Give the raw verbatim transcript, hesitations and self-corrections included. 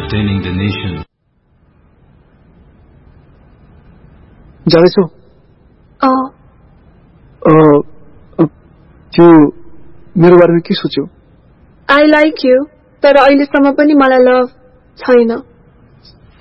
entertaining the nation. जाँदैछौ? अँ त्यो मेरो बारेमा के सोच्यौ? I like you, तर अहिलेसम्म पनि मलाई लभ छैन.